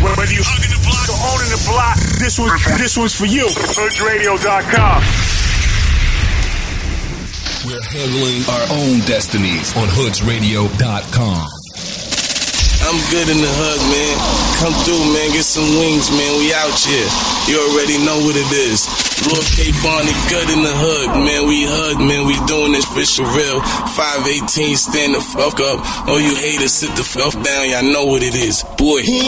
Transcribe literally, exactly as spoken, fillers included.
Whether you hugging the block or owning the block, this one, this one's for you. Hood Radio dot com. We're handling our own destinies on Hoods Radio dot com. I'm good in the hood, man. Come through, man. Get some wings, man. We out here. You already know what it is. Lord K. Barney, good in the hood, man. We hood, man. We doing this fish for real. five eighteen, stand the fuck up. All you haters, sit the fuck down. Y'all know what it is. Boy.